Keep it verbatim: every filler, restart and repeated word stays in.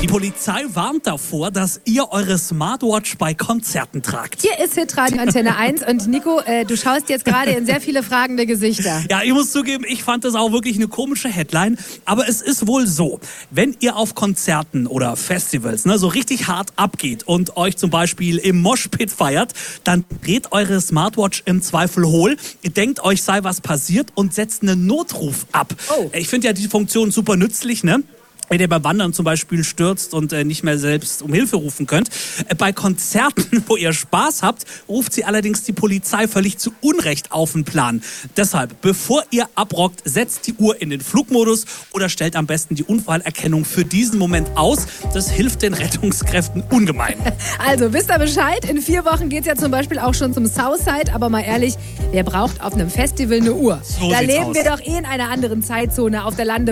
Die Polizei warnt davor, dass ihr eure Smartwatch bei Konzerten tragt. Hier ist Hitradio Antenne eins und Nico, äh, du schaust jetzt gerade in sehr viele fragende Gesichter. Ja, ich muss zugeben, ich fand das auch wirklich eine komische Headline. Aber es ist wohl so, wenn ihr auf Konzerten oder Festivals ne, so richtig hart abgeht und euch zum Beispiel im Moshpit feiert, dann dreht eure Smartwatch im Zweifel hohl. Ihr denkt, euch sei was passiert und setzt einen Notruf ab. Oh. Ich finde ja die Funktion super nützlich, ne? Wenn ihr beim Wandern zum Beispiel stürzt und äh, nicht mehr selbst um Hilfe rufen könnt. Äh, bei Konzerten, wo ihr Spaß habt, ruft sie allerdings die Polizei völlig zu Unrecht auf den Plan. Deshalb, bevor ihr abrockt, setzt die Uhr in den Flugmodus oder stellt am besten die Unfallerkennung für diesen Moment aus. Das hilft den Rettungskräften ungemein. Also, wisst ihr Bescheid? In vier Wochen geht's ja zum Beispiel auch schon zum Southside. Aber mal ehrlich, wer braucht auf einem Festival eine Uhr? So da sieht's leben aus. wir doch eh in einer anderen Zeitzone auf der Landebahn.